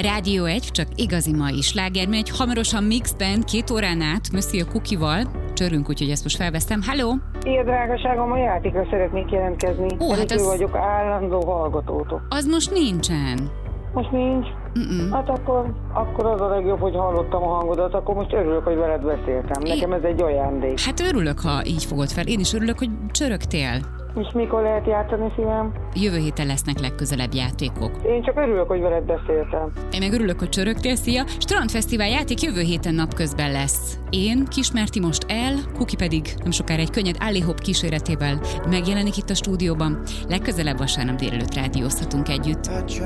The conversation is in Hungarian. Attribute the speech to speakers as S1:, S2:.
S1: Rádió 1, csak igazi mai sláger, mi egy hamarosan mixben 2 órán át Monsieur Cookie-val csörünk, úgyhogy ezt most felveszem. Halló!
S2: Ilyen drágaságom, a játékra szeretnék jelentkezni.
S1: Hát
S2: az... vagyok állandó hallgatótok.
S1: Az most nincsen.
S2: Most nincs? Hát akkor az a legjobb, hogy hallottam a hangodat, akkor most örülök, hogy veled beszéltem. Nekem ez egy ajándék.
S1: Hát örülök, ha így fogod fel. Én is örülök, hogy csörögtél.
S2: És mikor lehet játszani, szívem?
S1: Jövő héten lesznek legközelebb játékok.
S2: Én csak örülök, hogy veled beszéltem.
S1: Én meg örülök, hogy csörögtél. Szia! Strandfesztivál játék jövő héten napközben lesz. Én, Kismerti most el, Kuki pedig nem sokára egy könnyed alley-hop kíséretével megjelenik itt a stúdióban. Legközelebb vasárnap délelőtt rádiózhatunk együtt.